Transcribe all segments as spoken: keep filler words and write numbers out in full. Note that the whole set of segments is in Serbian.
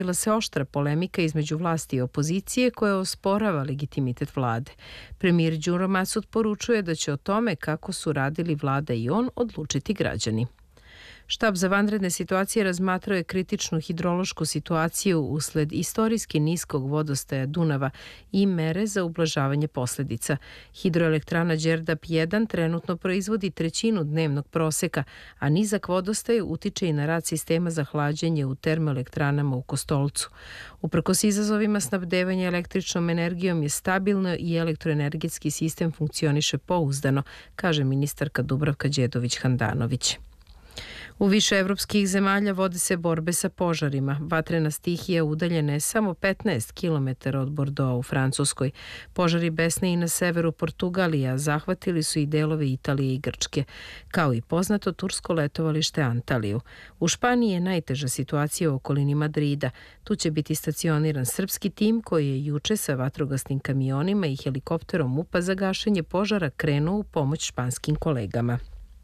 Bila se oštra polemika između vlasti i opozicije koja osporava legitimitet vlade. Premijer Đuro Masud poručuje da će o tome kako su radili vlada i on odlučiti građani. Štab za vanredne situacije razmatrao je kritičnu hidrološku situaciju usled istorijski niskog vodostaja Dunava i mere za ublažavanje posledica. Hidroelektrana Đerdap jedan trenutno proizvodi trećinu dnevnog proseka, a nizak vodostaj utiče i na rad sistema za hlađenje u termoelektranama u Kostolcu. Uprkos izazovima, snabdevanje električnom energijom je stabilno i elektroenergetski sistem funkcioniše pouzdano, kaže ministarka Dubravka Đedović-Handanović. U više evropskih zemalja vode se borbe sa požarima. Vatrena stihija udaljena je samo petnaest kilometara od Bordeauxa u Francuskoj. Požari besne i na severu Portugalija zahvatili su i delove Italije i Grčke, kao i poznato tursko letovalište Antaliju. U Španiji je najteža situacija u okolini Madrida. Tu će biti stacioniran srpski tim koji je juče sa vatrogasnim kamionima i helikopterom MUP-a za gašenje požara krenuo u pomoć španskim kolegama.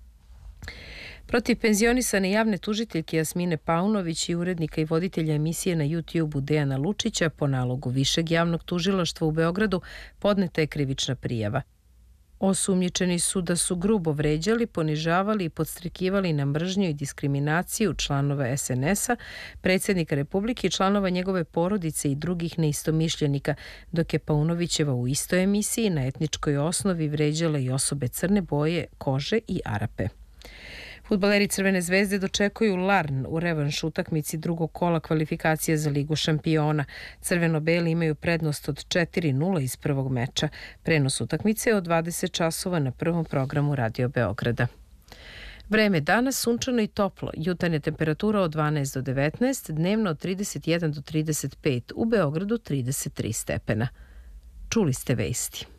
Protiv penzionisane javne tužiteljke Jasmine Paunović i urednika i voditelja emisije na YouTube-u Dejana Lučića po nalogu Višeg javnog tužilaštva u Beogradu podneta je krivična prijava. Osumnjičeni su da su grubo vređali, ponižavali i podstrekivali na mržnju i diskriminaciju članova es en es a, predsjednika Republike i članova njegove porodice i drugih neistomišljenika, dok je Paunovićeva u istoj emisiji na etničkoj osnovi vređala i osobe crne boje, kože i Arape. Fudbaleri Crvene zvezde dočekuju Larn u revanš utakmici drugog kola kvalifikacije za Ligu šampiona. Crveno-beli imaju prednost od četiri nula iz prvog meča. Prenos utakmice je od dvadeset časova na prvom programu Radio Beograda. Vreme danas sunčano i toplo, jutarnja temperatura od dvanaest do devetnaest, dnevno od trideset jedan do trideset pet, u Beogradu trideset tri stepena. Čuli ste vesti.